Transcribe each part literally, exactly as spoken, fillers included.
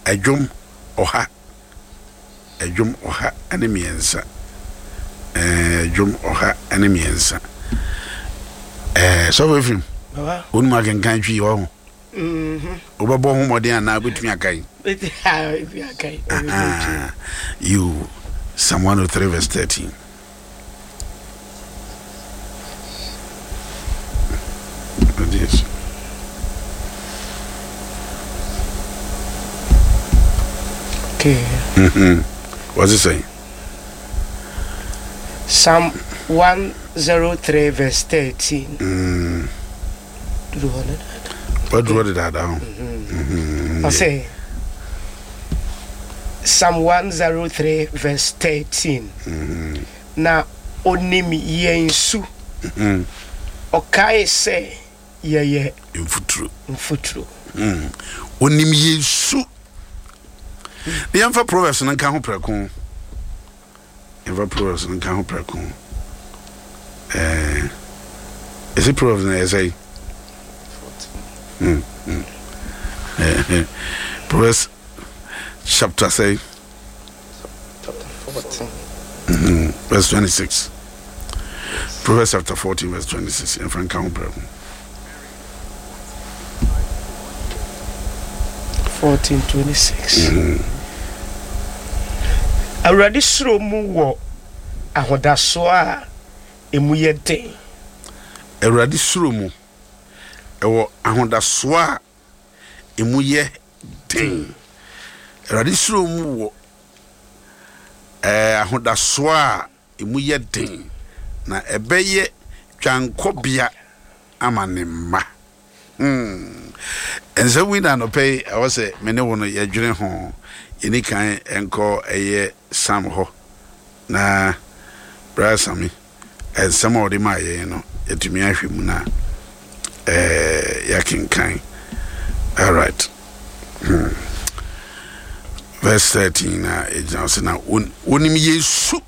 Adwom oha. Adwom oha ane miensa. Eh adwom oha ane miensa. Eh so we film. Baba. Wonu ma kan twi wo. Mhm. Obabo ho modern na betumi akai. Betumi akai. You Psalm one oh three verse thirteen. Yes. Okay. Mhm. What's it saying? Psalm one oh three verse thirteen. Mm. Do you want it? What wrote that down? Mm-hmm. I say Psalm one oh three verse thirteen. Mhm. Na onim yensu. Mhm. Okai say ye ye Infutru. mfutru. Mm. Onim Yesu. The Yamfa Proverbs and Kaho Precon. Ever Proverbs and Kaho Precon. Eh, is it Proverbs and I say? Hmm. Eh, Proverbs chapter say. Chapter fourteen. Mm-hmm. Verse twenty-six. Proverbs chapter fourteen, verse twenty-six. In Frank Kaho Precon. fourteen twenty-six. Mm-hmm. Already sro mu wo ahodaso a emu ye den. Already sro mu ewo ahodaso a emu ye den. Already sro mu wo eh ahodaso a emu ye den na ebeye twankobia amanema. Hmm. And so we don't pay. I was a many one of your dream home. Any kind and call a year Sam ho. Na Brasami and some of the my, you know, it to me, I should na eh, yakin kind. All right. Hmm. Verse thirteen. Uh, it's also now unim Yesu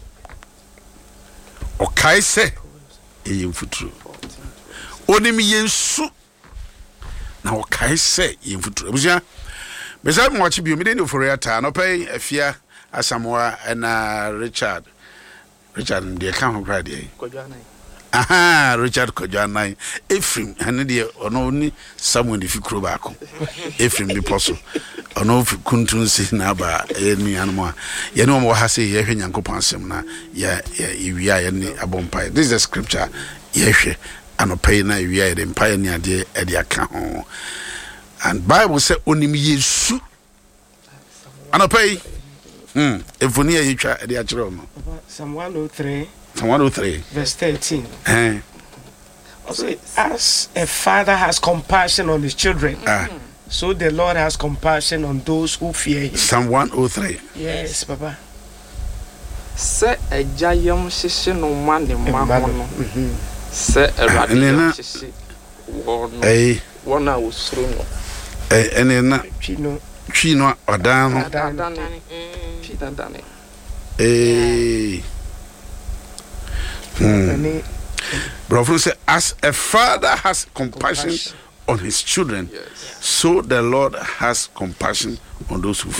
or Kaise a infutru. Unim Yesu. Now, Kai say, in future, besides watching you, me for a time, no pay a fear as Samoa and uh, Richard. Richard, and the account of Friday. Aha, Richard Kojana, Ephraim, and the only someone if you crow back. Ephraim the postle, or no couldn't see Naba, any animal. You know what I say, Yahin Yanko Pansemna, ya, ya, any a bompire. This is a scripture, yes. And pay na we are the pioneer de at the account. And Bible said onim Yesu. And pay. Hmm. If we near you try at the actual. Psalm one oh three. Psalm one oh three. Verse thirteen. Eh. Also, as a father has compassion on his children, Ah. so the Lord has compassion on those who fear him. Psalm one oh three. Yes, Papa. Se a jayam shishi no man the man. Se a radiant shishi. Eh. One I was through. Eh. And then Chino. Chino or down. Peter Danny. Eh. Hmm. Brother said, as a father has compassion, compassion on his children, yes, so the Lord has compassion on those who